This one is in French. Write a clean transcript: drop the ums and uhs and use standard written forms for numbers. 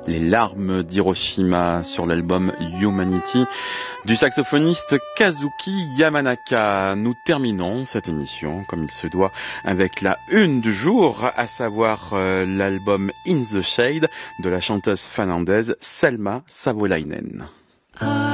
Les larmes d'Hiroshima sur l'album Humanity du saxophoniste Kazuki Yamanaka. Nous terminons cette émission comme il se doit avec la une du jour, à savoir l'album In the Shade de la chanteuse finlandaise Selma Savolainen.